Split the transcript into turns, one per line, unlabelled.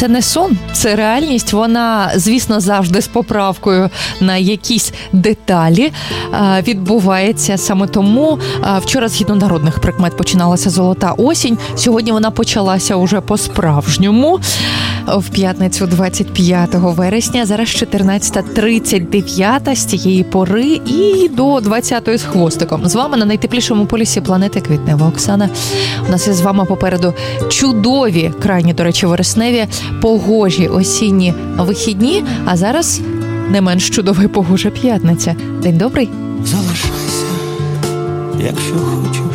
це не сон, це реальність. Вона, звісно, завжди з поправкою на якісь деталі відбувається. Саме тому вчора, згідно народних прикмет, починалася золота осінь. Сьогодні вона почалася уже по-справжньому. В п'ятницю 25 вересня, зараз 14:39 з цієї пори і до 20-ї з хвостиком. З вами на найтеплішому полюсі планети Квітнева Оксана. У нас є з вами попереду чудові, крайні, до речі, вересневі, погожі осінні вихідні, а зараз не менш чудова і погожа п'ятниця. День добрий!
Залишайся, якщо хочеш.